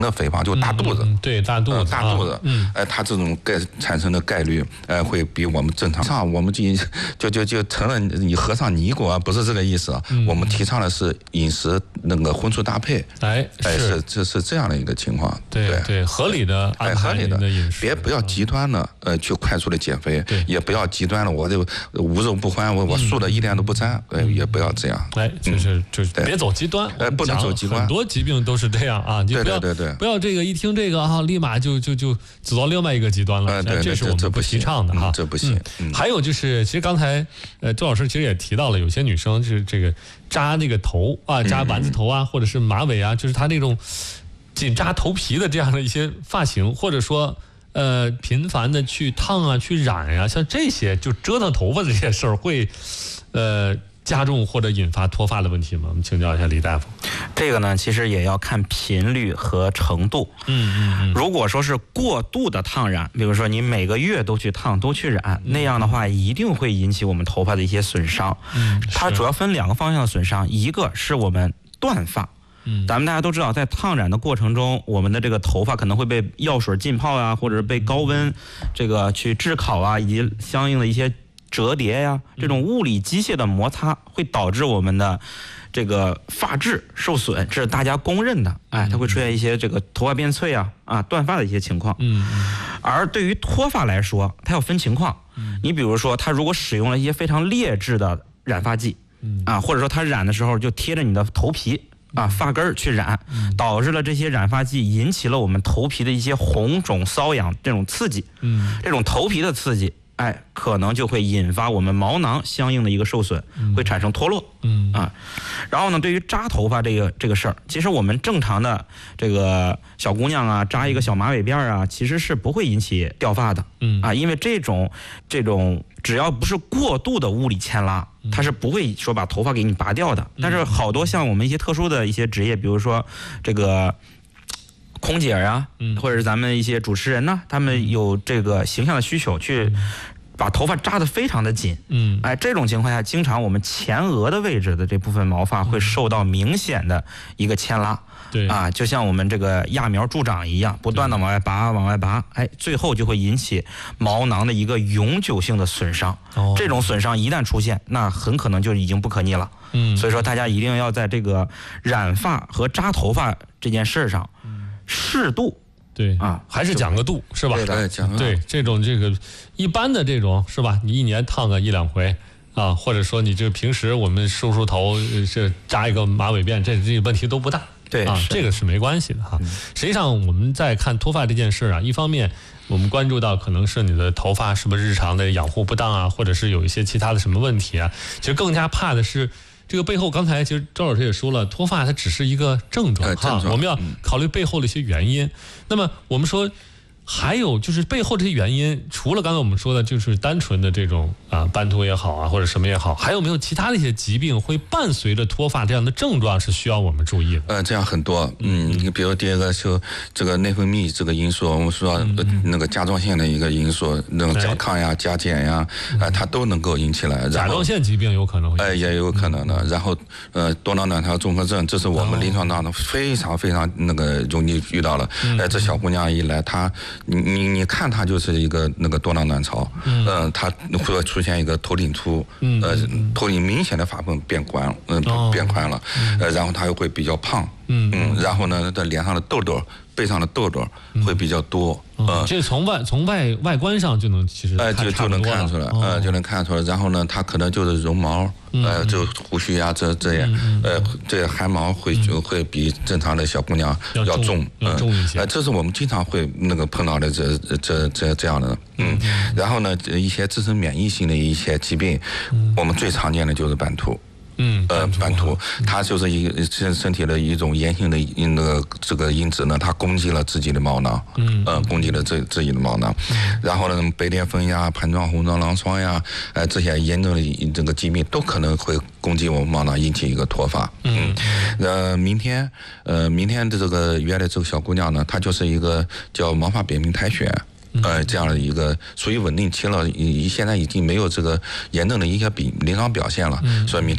的肥胖，就大肚子， 对，大肚子， 大肚子，它这种产生的概率，会比我们正常。我们就成了你和尚尼姑啊，不是这个意思啊。我们提倡的是饮食那个荤素搭配，是这样的一个情况。 对，合理的安排您的饮食， 不要极端的去快速的减肥，也不要极端的我就无肉不欢，我素的一点都不沾，也不要这样。 就是别走极端， 不能走极端。 很多疾病都是这样啊，你不要这个一听这个啊，立马就走到另外一个极端了。这是我们不提倡的哈， 这不行。 还有就是，其实刚才周老师其实也提到了，有些女生是这个扎那个头啊，扎丸子头啊，或者是马尾啊，就是她那种紧扎头皮的这样的一些发型，或者说频繁的去烫啊、去染呀，像这些就折腾头发这些事儿会加重或者引发脱发的问题吗？我们请教一下李大夫。 这个呢，其实也要看频率和程度。如果说是过度的烫染，比如说你每个月都去烫、都去染，那样的话一定会引起我们头发的一些损伤。它主要分2个方向的损伤，一个是我们断发。咱们大家都知道，在烫染的过程中，我们的这个头发可能会被药水浸泡啊，或者是被高温这个去炙烤啊，以及相应的一些折叠呀，这种物理机械的摩擦会导致我们的这个发质受损，这是大家公认的。它会出现一些这个头发变脆啊断发的一些情况。而对于脱发来说，它要分情况。你比如说，它如果使用了一些非常劣质的染发剂，或者说它染的时候就贴着你的头皮发根去染，导致了这些染发剂引起了我们头皮的一些红肿瘙痒这种刺激。这种头皮的刺激，可能就会引发我们毛囊相应的一个受损，会产生脱落。然后呢，对于扎头发这个事儿，其实我们正常的这个小姑娘啊，扎一个小马尾辫啊，其实是不会引起掉发的。因为这种只要不是过度的物理牵拉，它是不会说把头发给你拔掉的。但是好多像我们一些特殊的一些职业，比如说这个空姐啊，或者是咱们一些主持人呢，他们有这个形象的需求，去把头发扎得非常的紧。这种情况下，经常我们前额的位置的这部分毛发会受到明显的一个牵拉。就像我们这个揠苗助长一样，不断的往外拔，最后就会引起毛囊的一个永久性的损伤。这种损伤一旦出现，那很可能就已经不可逆了。所以说大家一定要在这个染发和扎头发这件事上适度。还是讲个度，是吧？对，这个一般的这种是吧？你一年烫个1-2回啊，或者说你这平时我们梳头是扎一个马尾辫，这问题都不大。这个是没关系的哈。实际上我们在看脱发这件事啊，一方面我们关注到可能是你的头发是不是日常的养护不当啊，或者是有一些其他的什么问题啊。其实更加怕的是这个背后，刚才其实周老师也说了，脱发它只是一个症状哈，我们要考虑背后的一些原因。那么我们说还有就是背后这些原因，除了刚才我们说的就是单纯的这种斑秃也好啊，或者什么也好，还有没有其他的一些疾病会伴随着脱发这样的症状是需要我们注意的？这样很多。你比如第二个就这个内分泌这个因素，我们说那个甲状腺的一个因素，那种甲亢呀、甲减呀，它都能够引起来。甲状腺疾病有可能会也有可能的。然后多囊卵巢综合症，这是我们临床当中非常非常那个容易遇到了。这小姑娘一来，你看她就是一个那个多囊卵巢，她会出现一个头顶秃，头顶明显的发缝变宽了，然后她又会比较胖，然后呢，在脸上的痘痘、背上的痘痘会比较多。这从外观上就能其实就能看出来，就能看出来。然后呢，它可能就是绒毛，就胡须啊这样，这汗毛会比正常的小姑娘要重一些。这是我们经常会那个碰到的这样的。然后呢，一些自身免疫性的一些疾病，我们最常见的就是斑秃。斑秃，它就是身体的一种炎性的这个因子呢，它攻击了自己的毛囊，攻击了自己的毛囊，然后呢，白癜风呀、盘状红状狼疮呀，这些严重的这个疾病都可能会攻击我们毛囊，引起一个脱发。明天的这个约的这个小姑娘呢，她就是一个叫毛发扁平苔藓。这样的一个属于稳定期了，现在已经没有这个严重的一些临床表现了，所以明天